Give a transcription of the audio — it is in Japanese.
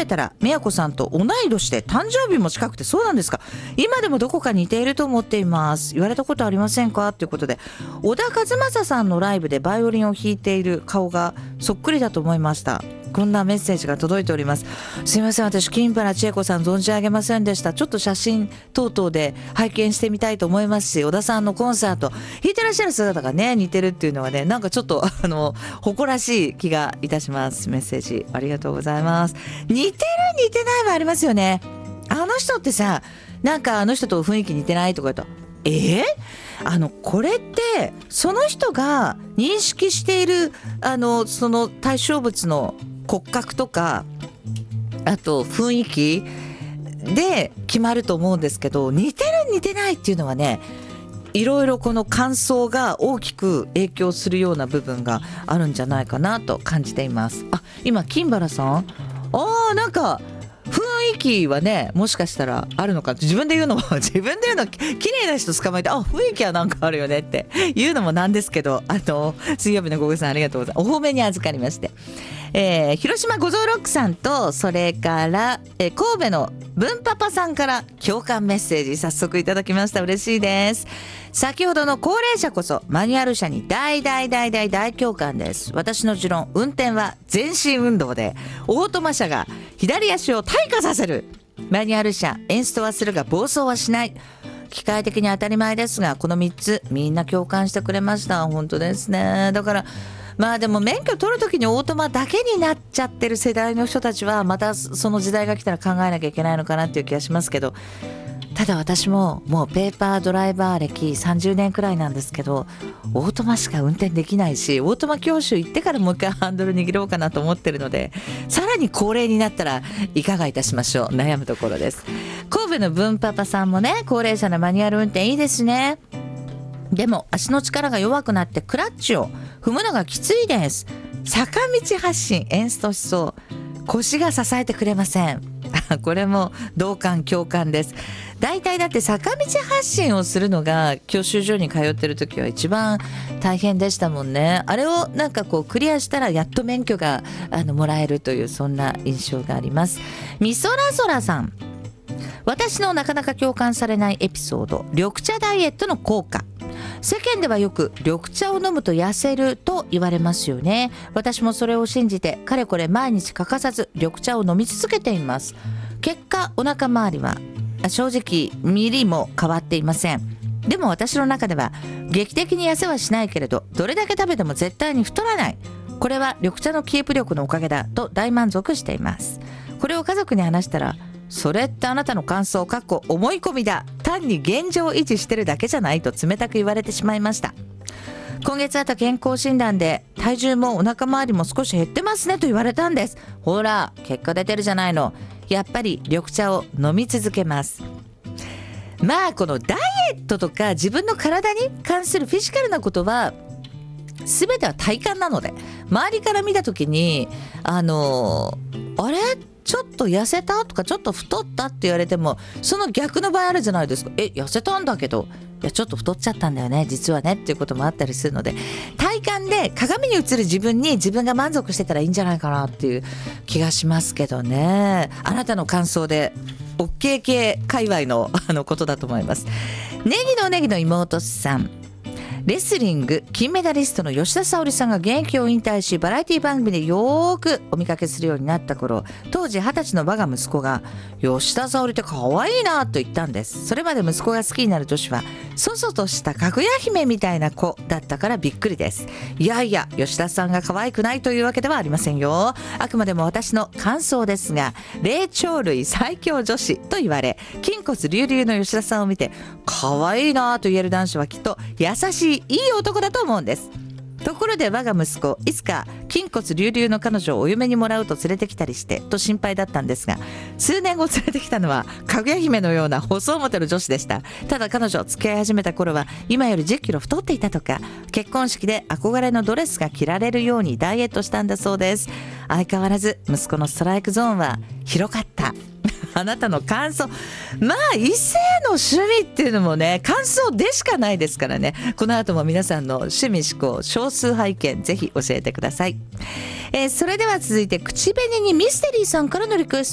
べたら宮子さんと同い年で誕生日も近くて、そうなんですか。今でもどこか似ていると思っています。言われたことありませんかということで、小田和正さんのライブでバイオリンを弾いている顔がそっくりだと思いました。こんなメッセージが届いております。すいません、私金原千恵子さん存じ上げませんでした。ちょっと写真等々で拝見してみたいと思いますし、小田さんのコンサート弾いてらっしゃる姿がね似てるっていうのはね、なんかちょっと誇らしい気がいたします。メッセージありがとうございます。似てる似てないはありますよね。あの人ってさ、なんかあの人と雰囲気似てないとか言うと、これってその人が認識しているその対象物の骨格とか、あと雰囲気で決まると思うんですけど、似てる似てないっていうのはね、いろいろこの感想が大きく影響するような部分があるんじゃないかなと感じています。今金原さん、なんか雰囲気はね、もしかしたらあるのかって自分で言うの綺麗な人捕まえて、雰囲気はなんかあるよねって言うのもなんですけど、水曜日の午後さんありがとうございます。お褒めに預かりまして、広島五臓ロックさんと、それから、神戸の文パパさんから共感メッセージ早速いただきました。嬉しいです。先ほどの高齢者こそマニュアル車に大共感です。私の持論、運転は全身運動で、オートマ車が左足を退化させる。マニュアル車、エンストはするが暴走はしない。機械的に当たり前ですが、この3つみんな共感してくれました。本当ですね。だからでも免許取るときにオートマだけになっちゃってる世代の人たちは、またその時代が来たら考えなきゃいけないのかなっていう気がしますけど、ただ私ももうペーパードライバー歴30年くらいなんですけど、オートマしか運転できないし、オートマ教習行ってからもう一回ハンドル握ろうかなと思ってるので、さらに高齢になったらいかがいたしましょう。悩むところです。神戸の文パパさんもね、高齢者のマニュアル運転いいですね。でも足の力が弱くなってクラッチを踏むのがきついです。坂道発進エンストしそう。腰が支えてくれません。これも同感共感です。大体だって坂道発進をするのが教習所に通ってる時は一番大変でしたもんね。あれをなんかこうクリアしたらやっと免許がもらえるという、そんな印象があります。みそらそらさん、私のなかなか共感されないエピソード、緑茶ダイエットの効果。世間ではよく緑茶を飲むと痩せると言われますよね。私もそれを信じてかれこれ毎日欠かさず緑茶を飲み続けています。結果お腹周りは正直ミリも変わっていません。でも私の中では劇的に痩せはしないけれど、どれだけ食べても絶対に太らない。これは緑茶のキープ力のおかげだと大満足しています。これを家族に話したら、それってあなたの感想思い込みだ、単に現状維持してるだけじゃないと冷たく言われてしまいました。今月あった健康診断で体重もお腹周りも少し減ってますねと言われたんです。ほら結果出てるじゃないの。やっぱり緑茶を飲み続けます。このダイエットとか自分の体に関するフィジカルなことは全ては体感なので、周りから見た時にあれちょっと痩せたとかちょっと太ったって言われても、その逆の場合あるじゃないですか。痩せたんだけど、いやちょっと太っちゃったんだよね実はねっていうこともあったりするので、体感で鏡に映る自分に自分が満足してたらいいんじゃないかなっていう気がしますけどね。あなたの感想で OK 系界隈のことだと思います。ネギの妹さん、レスリング金メダリストの吉田沙保里さんが現役を引退し、バラエティ番組でよーくお見かけするようになった頃、当時20歳の我が息子が吉田沙保里って可愛いなと言ったんです。それまで息子が好きになる年はそそとしたかぐや姫みたいな子だったからびっくりです。いやいや吉田さんが可愛くないというわけではありませんよ。あくまでも私の感想ですが、霊長類最強女子と言われ、筋骨隆々の吉田さんを見て可愛いなと言える男子はきっと優しいいい男だと思うんです。ところで我が息子、いつか筋骨隆々の彼女をお嫁にもらうと連れてきたりしてと心配だったんですが、数年後連れてきたのはかぐや姫のような細表の女子でした。ただ彼女付き合い始めた頃は今より10キロ太っていたとか、結婚式で憧れのドレスが着られるようにダイエットしたんだそうです。相変わらず息子のストライクゾーンは広かったあなたの感想、異性の趣味っていうのもね、感想でしかないですからね。この後も皆さんの趣味思考少数拝見ぜひ教えてください。それでは続いて口紅にミステリーさんからのリクエスト